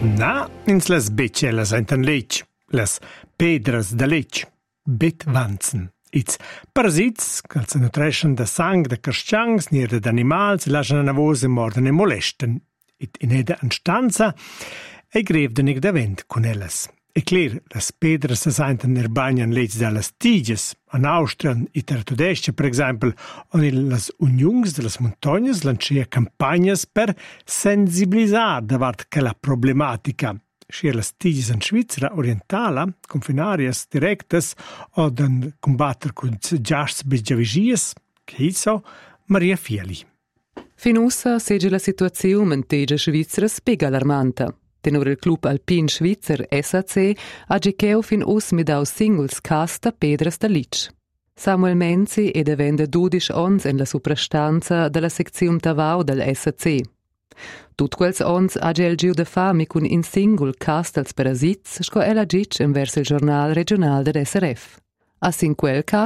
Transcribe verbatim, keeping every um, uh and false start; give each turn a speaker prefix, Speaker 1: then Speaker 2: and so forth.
Speaker 1: Na, ins las beccellas entan letg, las pedras da letg, betwanzen. Its parasits, che se nutreschen da sang, da carsciangs, nier da animals, lascian a navose morden e molesten. It in eda anstanza, e grevden ig da vent con ellas. E clear, las pedras se senten er bagnan letg da las tiges, an Austria, in Tertudestia, per exempel, on in las unions de las montagnas lancia campagnas per sensibilizzar davart che la problematica. Schier las tiges in Svizzera orientala, confinarias directas, od en combatter con giars begiavigias, che hizo Maria Fieli.
Speaker 2: Finussa segge la situazione in tiges Svizzera spiega allarmanta. Tenor il club alpin svizzer S A C ha gecheu fin us midau singles casta pedras da Litsch. Samuel Menzi è da vende dodici ons en la suprastanza della sezione Tavau del S A C. Tut quels ons ha gel giu da fami cun in single cast als parasits sco ella gitsch en vers il giornal regional del S R F. A sin quel cas